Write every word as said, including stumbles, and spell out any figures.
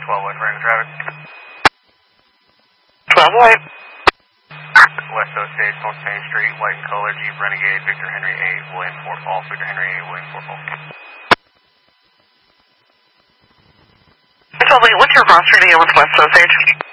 twelve White for traffic. twelve White. West Osage, North Main Street, white in color, Jeep Renegade, Victor Henry eight, William four Falls, Victor Henry eight, William four Falls. twelve White, what's your cross rating with West Osage?